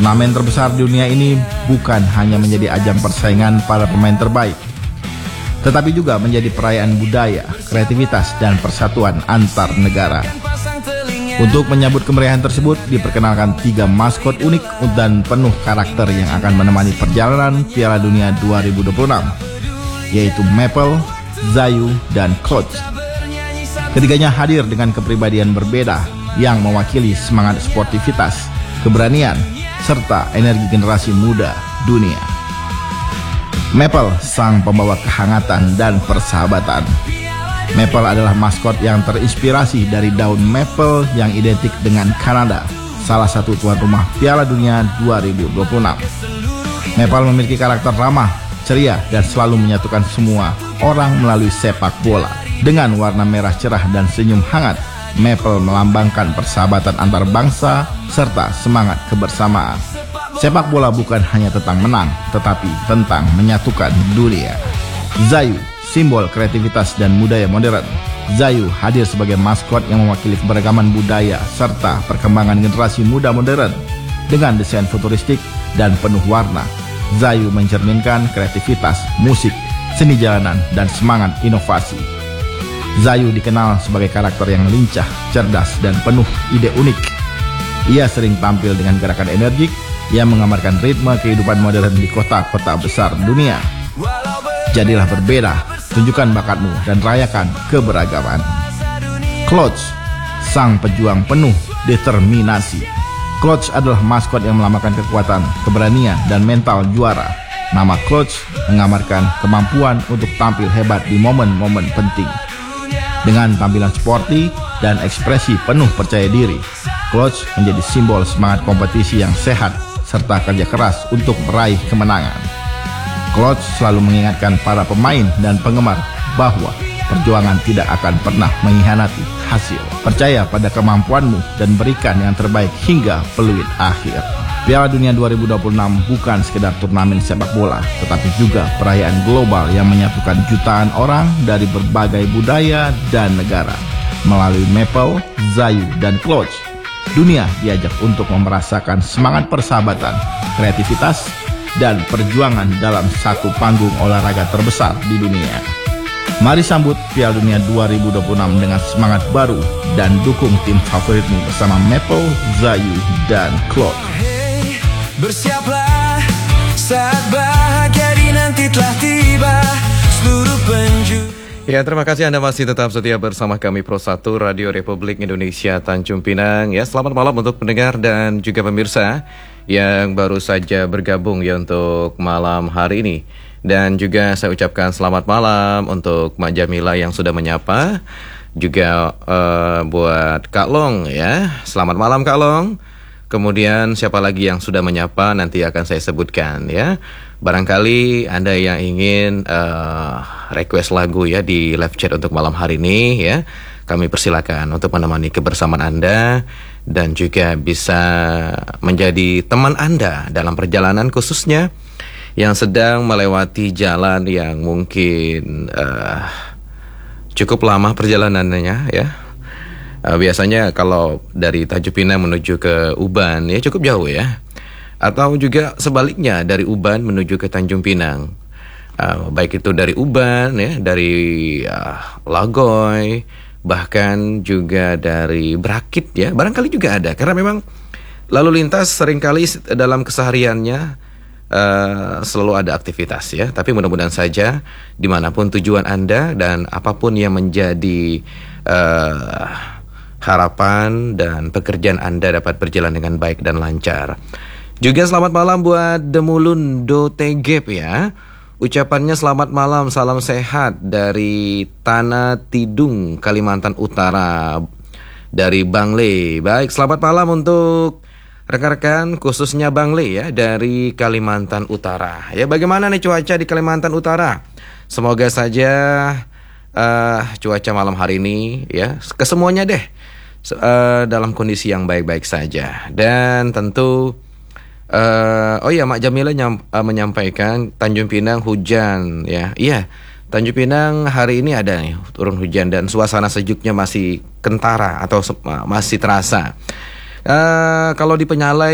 Turnamen terbesar di dunia ini bukan hanya menjadi ajang persaingan para pemain terbaik, tetapi juga menjadi perayaan budaya, kreativitas, dan persatuan antar negara. Untuk menyambut kemeriahan tersebut, diperkenalkan 3 maskot unik dan penuh karakter yang akan menemani perjalanan Piala Dunia 2026, yaitu Maple, Zayu, dan Clutch. Ketiganya hadir dengan kepribadian berbeda yang mewakili semangat sportivitas, keberanian, serta energi generasi muda dunia. Maple, sang pembawa kehangatan dan persahabatan. Maple adalah maskot yang terinspirasi dari daun maple yang identik dengan Kanada, salah satu tuan rumah Piala Dunia 2026. Maple memiliki karakter ramah, ceria, dan selalu menyatukan semua orang melalui sepak bola. Dengan warna merah cerah dan senyum hangat, Maple melambangkan persahabatan antar bangsa serta semangat kebersamaan. Sepak bola bukan hanya tentang menang, tetapi tentang menyatukan dunia. Zayu, simbol kreativitas dan budaya modern. Zayu hadir sebagai maskot yang mewakili keberagaman budaya serta perkembangan generasi muda modern. Dengan desain futuristik dan penuh warna, Zayu mencerminkan kreativitas, musik, seni jalanan, dan semangat inovasi. Zayu dikenal sebagai karakter yang lincah, cerdas, dan penuh ide unik. Ia sering tampil dengan gerakan energik yang menggambarkan ritme kehidupan modern di kota-kota besar dunia. Jadilah berbeda, tunjukkan bakatmu, dan rayakan keberagaman. Clutch, sang pejuang penuh determinasi. Clutch adalah maskot yang melambangkan kekuatan, keberanian, dan mental juara. Nama Clutch menggambarkan kemampuan untuk tampil hebat di momen-momen penting. Dengan tampilan sporty dan ekspresi penuh percaya diri, Clutch menjadi simbol semangat kompetisi yang sehat serta kerja keras untuk meraih kemenangan. Clutch selalu mengingatkan para pemain dan penggemar bahwa perjuangan tidak akan pernah mengkhianati hasil. Percaya pada kemampuanmu dan berikan yang terbaik hingga peluit akhir. Piala Dunia 2026 bukan sekedar turnamen sepak bola, tetapi juga perayaan global yang menyatukan jutaan orang dari berbagai budaya dan negara. Melalui Maple, Zayu, dan Clutch, dunia diajak untuk merasakan semangat persahabatan, kreativitas, dan perjuangan dalam satu panggung olahraga terbesar di dunia. Mari sambut Piala Dunia 2026 dengan semangat baru dan dukung tim favoritmu bersama Maple, Zayu, dan Clutch. Bersiaplah saat bahagia dinanti telah tiba seluruh penjuru. Ya, terima kasih Anda masih tetap setia bersama kami Pro 1 Radio Republik Indonesia Tanjung Pinang. Ya, selamat malam untuk pendengar dan juga pemirsa yang baru saja bergabung ya untuk malam hari ini. Dan juga saya ucapkan selamat malam untuk Mak Jamila yang sudah menyapa. Juga buat Kak Long ya. Selamat malam Kak Long. Kemudian siapa lagi yang sudah menyapa nanti akan saya sebutkan ya. Barangkali Anda yang ingin request lagu ya di live chat untuk malam hari ini ya, kami persilakan untuk menemani kebersamaan Anda dan juga bisa menjadi teman Anda dalam perjalanan khususnya yang sedang melewati jalan yang mungkin cukup lama perjalanannya ya. Biasanya kalau dari Tanjung Pinang menuju ke Uban ya cukup jauh ya. Atau juga sebaliknya dari Uban menuju ke Tanjung Pinang. Baik itu dari Uban ya, dari Lagoy, bahkan juga dari Brakit ya. Barangkali juga ada karena memang lalu lintas seringkali dalam kesehariannya selalu ada aktivitas ya. Tapi mudah-mudahan saja dimanapun tujuan Anda dan apapun yang menjadi harapan dan pekerjaan Anda dapat berjalan dengan baik dan lancar. Juga selamat malam buat Demulundo Tegep ya. Ucapannya selamat malam, salam sehat dari Tanah Tidung, Kalimantan Utara. Dari Bang Le. Baik, selamat malam untuk rekan-rekan khususnya Bang Le ya dari Kalimantan Utara. Ya, bagaimana nih cuaca di Kalimantan Utara? Semoga saja cuaca malam hari ini ya kesemuanya deh dalam kondisi yang baik-baik saja. Dan tentu oh ya, Mak Jamila menyampaikan Tanjung Pinang hujan ya. Iya, Tanjung Pinang hari ini ada nih turun hujan dan suasana sejuknya masih kentara atau masih terasa. Kalau di Penyalai